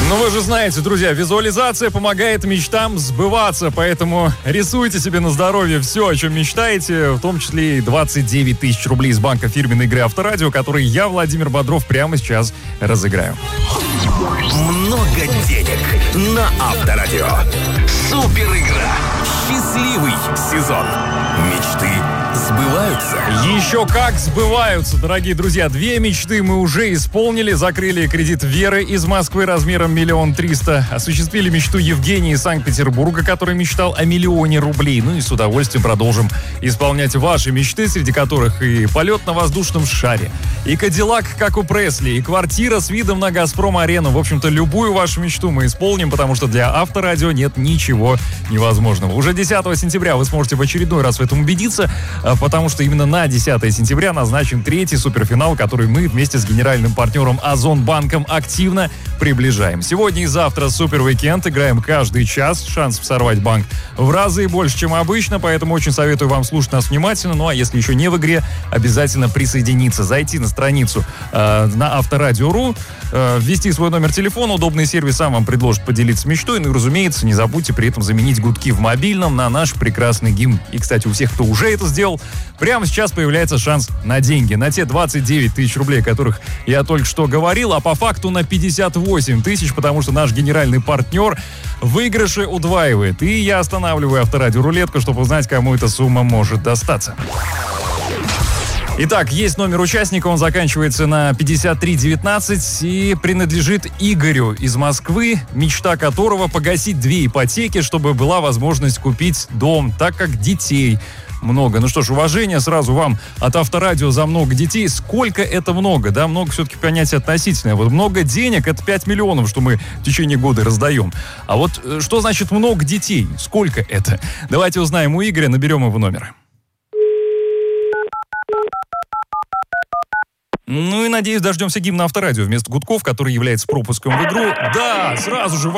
Ну, вы же знаете, друзья, визуализация помогает мечтам сбываться, поэтому рисуйте себе на здоровье все, о чем мечтаете, в том числе и 29 тысяч рублей из банка фирменной игры «Авторадио», которые я, Владимир Бодров, прямо сейчас разыграю. Много денег на Авторадио. Супер игра. Счастливый сезон. Мечты сбываются. Еще как сбываются, дорогие друзья. 2 мечты мы уже исполнили. Закрыли кредит Веры из Москвы размером 1 300 000. Осуществили мечту Евгении из Санкт-Петербурга, который мечтал о 1 000 000 рублей. Ну и с удовольствием продолжим исполнять ваши мечты, среди которых и полет на воздушном шаре, и Кадиллак, как у Пресли, и квартира с видом на Газпром-арену. В общем-то, любую вашу мечту мы исполним, потому что для Авторадио нет ничего невозможного. Уже 10 сентября вы сможете в очередной раз в этом убедиться, потому что именно на 10 сентября назначен 3-й суперфинал, который мы вместе с генеральным партнером Озонбанком активно приближаем. Сегодня и завтра супер-уикенд. Играем каждый час. Шансов сорвать банк в разы больше, чем обычно, поэтому очень советую вам слушать нас внимательно. Ну а если еще не в игре, обязательно присоединиться. Зайти на страницу на Авторадио.ру, ввести свой номер телефона. Удобный сервис сам вам предложит поделиться мечтой. Ну и, разумеется, не забудьте при этом заменить гудки в мобильном на наш прекрасный гимн. И, кстати, у всех, кто уже это сделал, прямо сейчас появляется шанс на деньги. На те 29 тысяч рублей, о которых я только что говорил, а по факту на 58 тысяч, потому что наш генеральный партнер выигрыши удваивает. И я останавливаю Авторадио рулетку, чтобы узнать, кому эта сумма может достаться. Итак, есть номер участника, он заканчивается на 5319 и принадлежит Игорю из Москвы, мечта которого погасить 2 ипотеки, чтобы была возможность купить дом, так как детей много. Ну что ж, уважение сразу вам от Авторадио за много детей. Сколько это много? Да, много все-таки понятие относительное. Вот много денег — это 5 миллионов, что мы в течение года раздаем. А вот что значит много детей? Сколько это? Давайте узнаем у Игоря, наберем его номер. Ну и, надеюсь, дождемся гимна Авторадио вместо гудков, который является пропуском в игру. Да, сразу же